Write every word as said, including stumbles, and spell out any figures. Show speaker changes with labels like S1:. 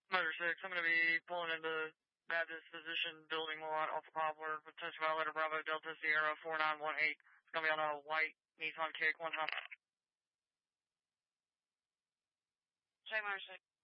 S1: Motor six, I'm going to be pulling into Baptist Physician Building lot off of Poplar with Test Violator Bravo Delta Sierra four nine one eight. It's going to be on a white Nissan Kick one time.
S2: J Motor six.